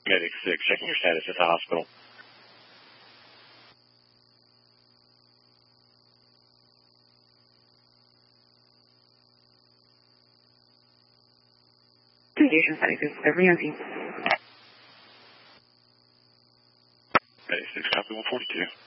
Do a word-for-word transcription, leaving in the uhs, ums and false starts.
Medic six, checking your status at the hospital. Condition status, every empty. Medic six, copy one forty-two.